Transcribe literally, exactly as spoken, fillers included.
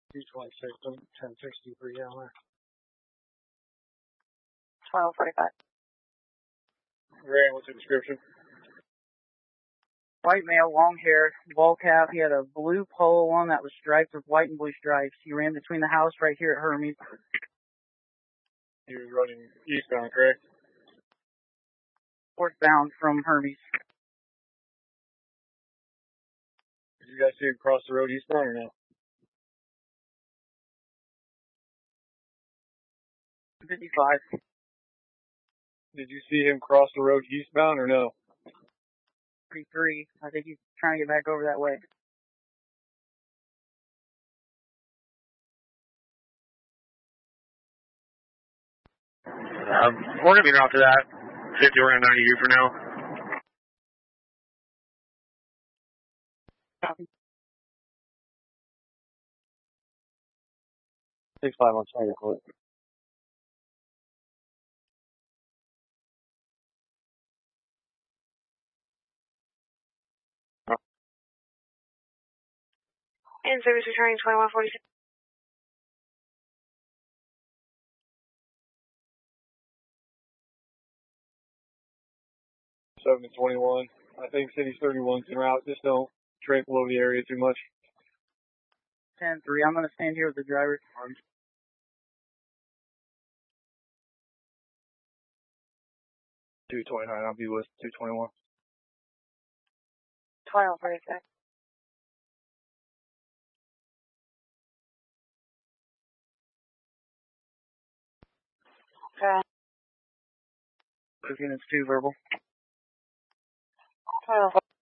two twenty-six, ten sixty-three down there. twelve forty-five. Ray, what's the description? White male, long hair, ball cap. He had a blue polo on that was striped with white and blue stripes. He ran between the house right here at Hermes. He was running eastbound, correct? Northbound from Hermes. Did you guys see him cross the road eastbound or no? fifty-five. Did you see him cross the road eastbound or no? thirty-three. I think he's trying to get back over that way. Um, we're going to be off to that. fifty, we're going to ninety you for now. six five on Tiger Court. In service returning twenty-one forty-six. seven to twenty-one. I think City's thirty-one's en route. Just don't trade below the area too much. ten three. I'm going to stand here with the driver. two twenty-nine. I'll be with two twenty-one. twelve forty-six. Okay. Two units, two verbal. twelve.